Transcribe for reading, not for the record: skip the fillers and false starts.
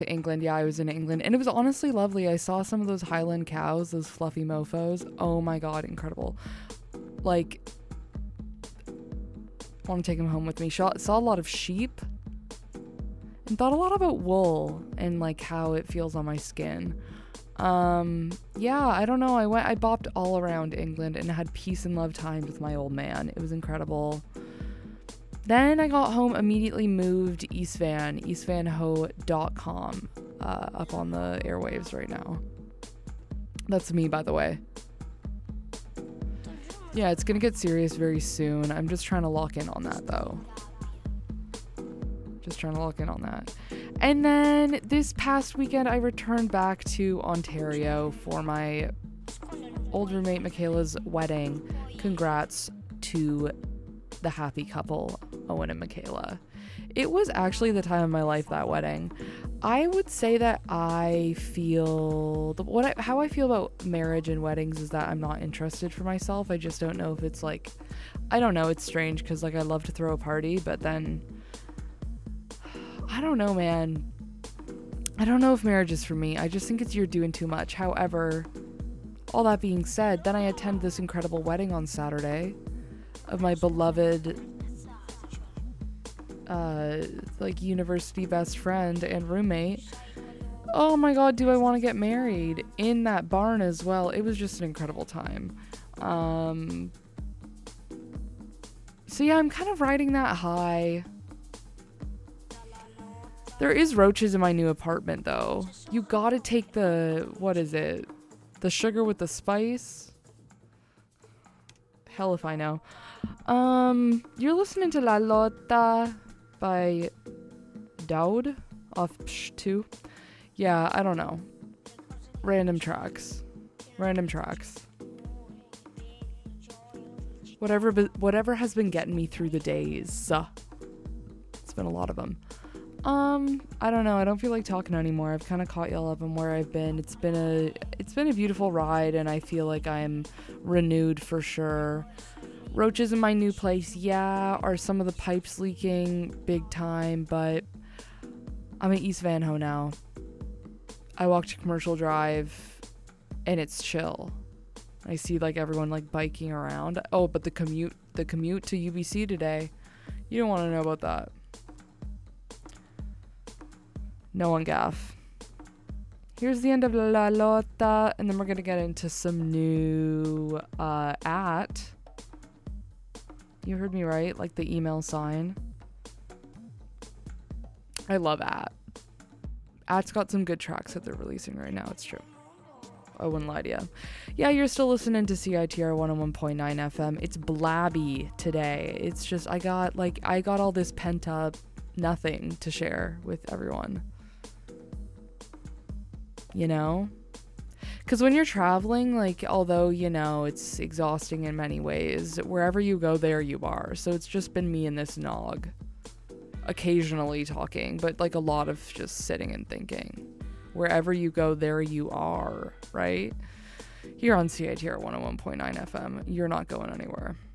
to England. Yeah, I was in England, and it was honestly lovely. I saw some of those Highland cows, those fluffy mofos. Oh my god, incredible. Like, I want to take them home with me. Saw a lot of sheep and thought a lot about wool and like how it feels on my skin. Yeah, I don't know. I bopped all around England and had peace and love times with my old man. It was incredible. Then I got home, immediately moved eastvanho.com, up on the airwaves right now. That's me, by the way. Yeah, it's gonna get serious very soon. I'm just trying to lock in on that, though. Just trying to lock in on that. And then this past weekend, I returned back to Ontario for my old roommate Michaela's wedding. Congrats to the happy couple, Owen and Michaela. It was actually the time of my life, that wedding. I would say that I feel how I feel about marriage and weddings is that I'm not interested for myself. I just don't know if it's like, I don't know, it's strange because like I love to throw a party, but then I don't know, man. I don't know if marriage is for me. I just think you're doing too much. However, all that being said, then I attend this incredible wedding on Saturday of my beloved like university best friend and roommate. Oh my god, do I want to get married in that barn as well. It was just an incredible time. So yeah, I'm kind of riding that high. There is roaches in my new apartment though. You gotta take the, what is it? The sugar with the spice? Hell if I know. You're listening to La Lotta by Dowd off Psh 2. Yeah, I don't know. Random tracks. Whatever has been getting me through the days. It's been a lot of them. I don't know. I don't feel like talking anymore. I've kind of caught y'all up on where I've been. It's been a beautiful ride, and I feel like I'm renewed for sure. Roaches in my new place, yeah. Are some of the pipes leaking? Big time, but I'm at East Vanho now. I walk to Commercial Drive, and it's chill. I see like everyone like biking around. Oh, but the commute to UBC today, you don't want to know about that. No one gaff. Here's the end of La Lotta, and then we're gonna get into some new at. You heard me right, like the email sign. I love at. At's got some good tracks that they're releasing right now, it's true. I wouldn't lie to you. Yeah, you're still listening to CITR 101.9 FM. It's blabby today. It's just, I got all this pent up nothing to share with everyone. You know? Because when you're traveling, like, although, you know, it's exhausting in many ways, wherever you go, there you are. So it's just been me and this nog. Occasionally talking, but like a lot of just sitting and thinking. Wherever you go, there you are, right? Here on CITR 101.9 FM, you're not going anywhere.